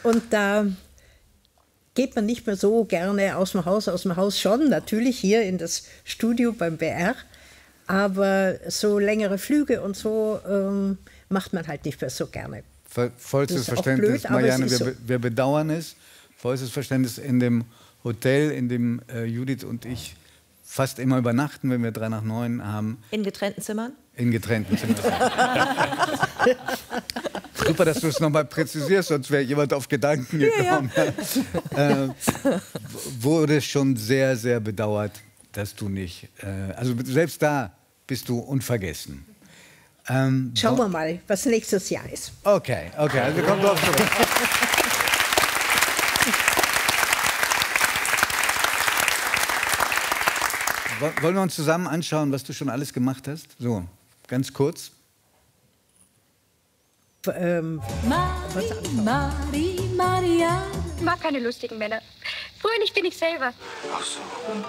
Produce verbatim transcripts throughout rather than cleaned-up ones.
Und da geht man nicht mehr so gerne aus dem Haus, aus dem Haus schon, natürlich hier in das Studio beim B R, aber so längere Flüge und so ähm, macht man halt nicht mehr so gerne. Vollstes Verständnis, blöd, Marianne, wir, so. wir bedauern es. Vollstes Verständnis in dem Hotel, in dem äh, Judith und ich fast immer übernachten, wenn wir drei nach neun haben. In getrennten Zimmern? In getrennten Zimmern. Super, dass du es nochmal präzisierst, sonst wäre jemand auf Gedanken gekommen. Ja, ja. äh, wurde schon sehr, sehr bedauert, dass du nicht... Äh, also selbst da bist du unvergessen. Ähm, Schauen wir mal, was nächstes Jahr ist. Okay, okay, also wir kommen drauf zurück. Wollen wir uns zusammen anschauen, was du schon alles gemacht hast? So, ganz kurz. Ähm, Mari, Mari, Maria. Ich mag keine lustigen Männer. Fröhlich bin ich selber. Ach so.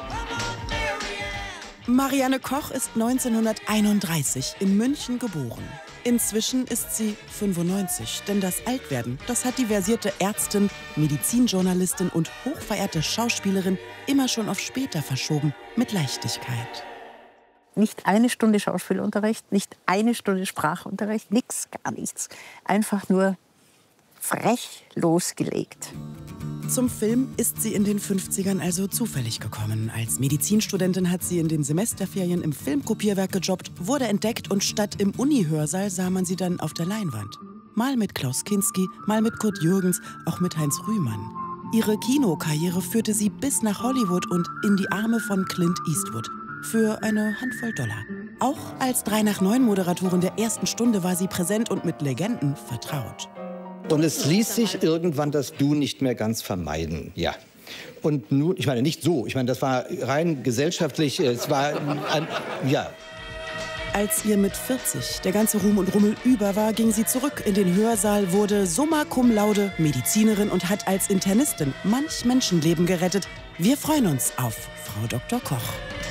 Marianne Koch ist neunzehnhunderteinunddreißig in München geboren. Inzwischen ist sie fünfundneunzig, denn das Altwerden, das hat die versierte Ärztin, Medizinjournalistin und hochverehrte Schauspielerin immer schon auf später verschoben, mit Leichtigkeit. Nicht eine Stunde Schauspielunterricht, nicht eine Stunde Sprachunterricht, nichts, gar nichts. Einfach nur frech losgelegt. Zum Film ist sie in den fünfzigern also zufällig gekommen. Als Medizinstudentin hat sie in den Semesterferien im Filmkopierwerk gejobbt, wurde entdeckt und statt im Uni-Hörsaal sah man sie dann auf der Leinwand. Mal mit Klaus Kinski, mal mit Kurt Jürgens, auch mit Heinz Rühmann. Ihre Kinokarriere führte sie bis nach Hollywood und in die Arme von Clint Eastwood. Für eine Handvoll Dollar. Auch als drei nach neun Moderatorin der ersten Stunde war sie präsent und mit Legenden vertraut. Und es ließ sich irgendwann das Du nicht mehr ganz vermeiden, ja. Und nun, ich meine, nicht so, ich meine, das war rein gesellschaftlich, es war, ein, ja. Als ihr mit vierzig der ganze Ruhm und Rummel über war, ging sie zurück in den Hörsaal, wurde summa cum laude Medizinerin und hat als Internistin manch Menschenleben gerettet. Wir freuen uns auf Frau Doktor Koch.